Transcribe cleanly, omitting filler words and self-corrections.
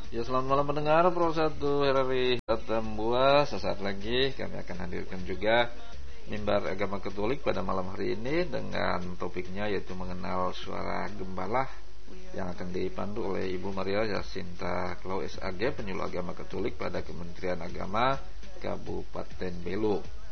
Ya, selamat malam pendengar Pro 1 RRI Atambua. Sesaat lagi kami akan hadirkan juga mimbar agama Katolik pada malam hari ini dengan topiknya yaitu mengenal suara gembala yang akan dipandu oleh Ibu Maria Jacinta Klau SAG, penyuluh agama Katolik pada Kementerian Agama Kabupaten Belu.